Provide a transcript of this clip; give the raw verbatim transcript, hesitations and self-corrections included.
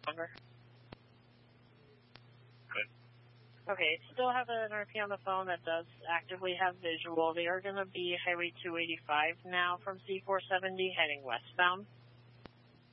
Over. Good. Okay, still have an R P on the phone that does actively have visual. They are going to be Highway two eighty-five now from C four seventy heading westbound.